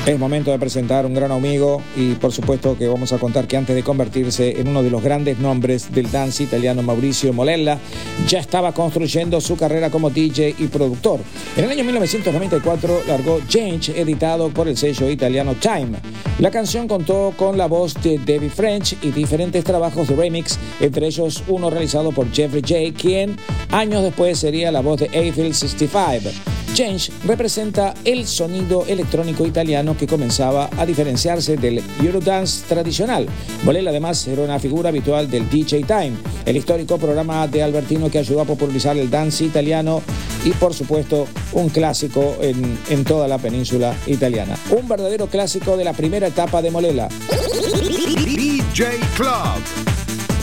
Es momento de presentar un gran amigo y por supuesto que vamos a contar que antes de convertirse en uno de los grandes nombres del dance italiano, Mauricio Molella ya estaba construyendo su carrera como DJ y productor. En el año 1994 largó Change, editado por el sello italiano Time. La canción contó con la voz de David French y diferentes trabajos de remix, entre ellos uno realizado por Jeffrey J., quien años después sería la voz de Eiffel 65. Change representa el sonido electrónico italiano que comenzaba a diferenciarse del Eurodance tradicional. Molella además era una figura habitual del DJ Time, el histórico programa de Albertino que ayudó a popularizar el dance italiano y por supuesto un clásico en toda la península italiana. Un verdadero clásico de la primera etapa de Molella. DJ Club.